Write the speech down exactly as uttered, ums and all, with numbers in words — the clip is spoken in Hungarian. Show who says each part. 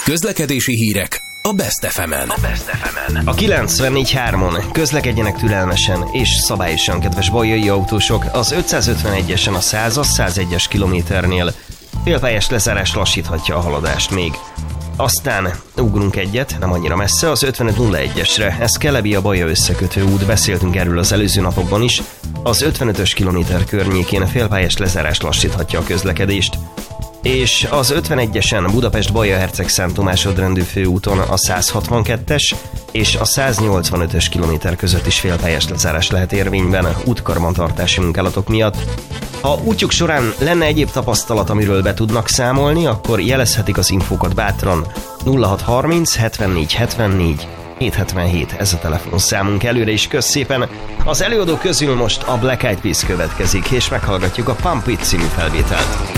Speaker 1: Közlekedési hírek a Best ef emen.
Speaker 2: A kilencvennégy hármon közlekedjenek türelmesen és szabályosan, kedves baljai autósok, az ötszázötvenegyesen a százas százegyes kilométernél. Félpályás lezárás lassíthatja a haladást még. Aztán ugrunk egyet, nem annyira messze, az ötvenöt nulla egyesre. Ez Kelebbi a Baja összekötő út, beszéltünk erről az előző napokban is. Az ötvenötös kilométer környékén a félpályás lezárás lassíthatja a közlekedést. És az ötvenegyesen Budapest-Baja-Herceg-Szent Tomásodrendű főúton a százhatvankettes és a száznyolcvanötös kilométer között is félpályás lezárás lehet érvényben útkarbantartási munkálatok miatt. Ha útjuk során lenne egyéb tapasztalat, amiről be tudnak számolni, akkor jelezhetik az infókat bátran. nulla hat harminc hetvennégy hetvennégy hétszázhetvenhét ez a telefonszámunk. Előre is kösz szépen. Az előadók közül most a Black Eyed Peas következik, és meghallgatjuk a Pump It című felvételt.